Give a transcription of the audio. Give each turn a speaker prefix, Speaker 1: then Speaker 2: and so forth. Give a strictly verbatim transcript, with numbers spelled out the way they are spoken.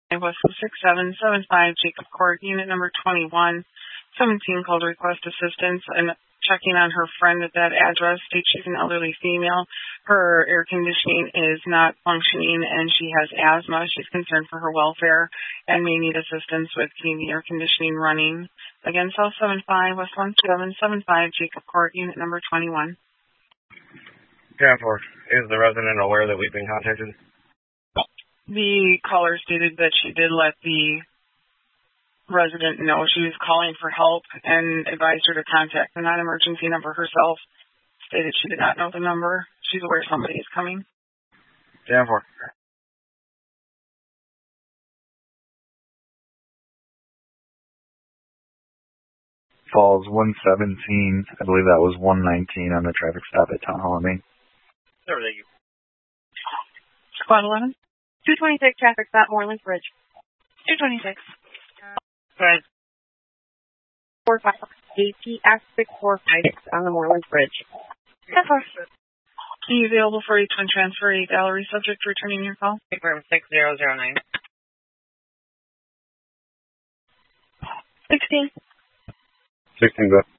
Speaker 1: West six seven seven five Jacob Court, unit number twenty-one seventeen, called to request assistance and checking on her friend at that address. States she's an elderly female. Her air conditioning is not functioning and she has asthma. She's concerned for her welfare and may need assistance with keeping the air conditioning running. Again, South seven five West one seven seven five Jacob Court, unit number twenty-one.
Speaker 2: ten four. Is the resident aware that we've been contacted?
Speaker 1: The caller stated that she did let the resident know she was calling for help and advised her to contact the non-emergency number herself. Stated she did not know the number. She's aware somebody is coming.
Speaker 2: ten four.
Speaker 3: Falls one seventeen. I believe that was one nineteen on the traffic stop at Town Hall, Main.
Speaker 2: There, thank you.
Speaker 1: Squad eleven.
Speaker 4: two twenty-six traffic stop, Moreland Bridge. two twenty-six.
Speaker 2: Go ahead.
Speaker 4: four five A T X six four five six on the Moreland Bridge.
Speaker 1: ten four. Are you available for a twin transfer, a gallery subject returning your call?
Speaker 2: Room six zero zero nine.
Speaker 4: sixteen.
Speaker 3: sixteen, go.